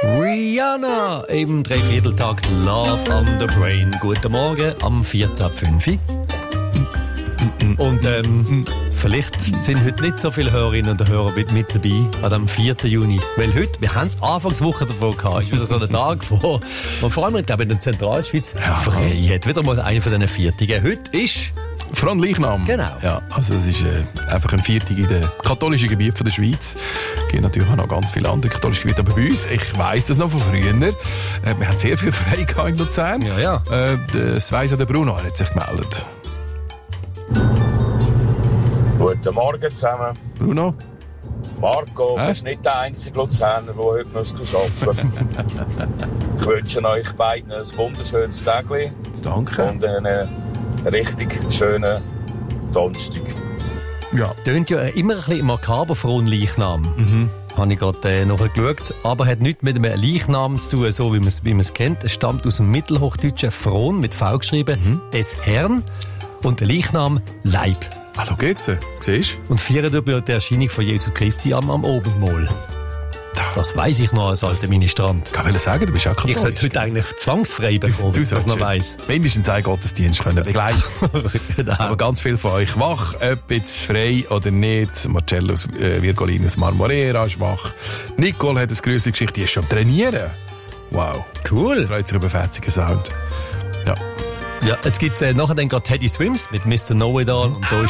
Rihanna im Dreivierteltakt Love on the Brain. Guten Morgen am 14.05 Uhr. Und vielleicht sind heute nicht so viele Hörerinnen und Hörer mit dabei an dem 4. Juni. Weil heute, wir haben es Anfangswoche davon gehabt, ist wieder so ein Tag, wo man vor allem in der Zentralschweiz frei hat. Wieder mal einer von diesen Viertigen. Heute ist Fronleichnam. Genau. Ja, also es ist einfach ein Viertig in dem katholischen Gebiet von der Schweiz. Es gibt natürlich auch noch ganz viele andere katholische Gebiete, aber bei uns, ich weiss das noch von früher, wir haben sehr viel frei gehabt in Luzern. Ja. Das weiss auch der Bruno, er hat sich gemeldet. Guten Morgen zusammen. Bruno? Marco, du bist nicht der einzige Luzerner, der heute arbeiten muss. Ich wünsche euch beiden ein wunderschönes Tag. Danke. Und einen richtig schönen Donnerstag. Ja. Tönt ja immer ein bisschen makaber, Fronleichnam. Habe ich gerade nachgeschaut. Aber hat nichts mit einem Leichnam zu tun, so wie man es kennt. Es stammt aus dem mittelhochdeutschen Fron, mit V geschrieben, des Herrn. Und der Leichnam Leib. Hallo geht's? Siehst Und feiern über die Erscheinung von Jesu Christi am Abendmahl. Das weiss ich noch als alter Ministrant. Ich will sagen, du bist auch katholisch. Ich sollte heute eigentlich zwangsfrei bekommen, wenn ich das noch weiss. Mindestens einen Gottesdienst können begleiten. Genau. Aber ganz viel von euch wach, ob jetzt frei oder nicht. Marcello Virgolinus Marmorera ist wach. Nicole hat eine größere Geschichte, die ist schon am Trainieren. Wow. Cool. Freut sich über fetzigen Sound. Ja. Ja, jetzt gibt's nachher dann gerade Teddy Swims mit Mr. Know-It-All und da ist